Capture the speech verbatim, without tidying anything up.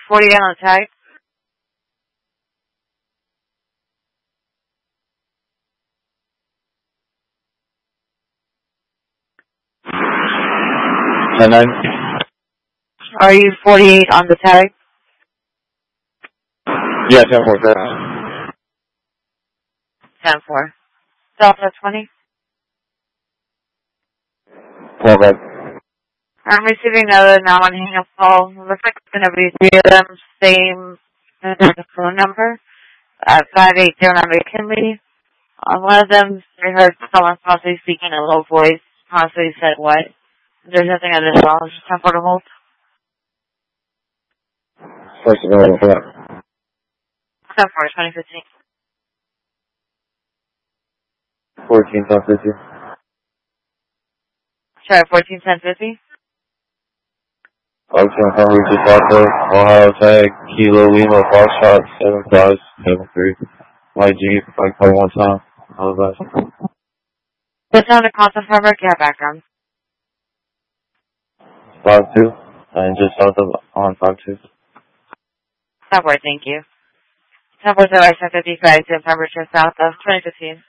forty-eight on the tag. ten nine. Are you forty-eight on the tag? Yeah, ten four, sir. ten four. Delta twenty. twelve red. I'm receiving another non-hang up call. Looks like it's going to be three of them, same the phone number, uh, five eight zero nine McKinley. On one of them, I heard someone possibly speaking in a low voice, possibly said what. There's nothing on this call, just time for the hold. First available for that. ten four, twenty fifteen. fourteen ten fifty. Sorry, fourteen ten fifty. Oakland Coverage is Alpha, Ohio Tag, Kilo Lima, Foxtrot, seven five seven three. Y G, like probably one time. All the best. What's on the contact number? Care background. five two, and just south of on five two. Subway, thank you. ten four zero, ten fifty-five, temperature south of twenty fifteen.